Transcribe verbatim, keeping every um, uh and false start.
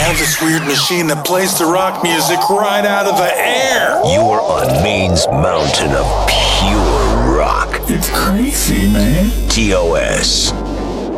have this weird machine that plays the rock music right out of the air. You are on Maine's mountain of pure rock. It's crazy, man. T O S.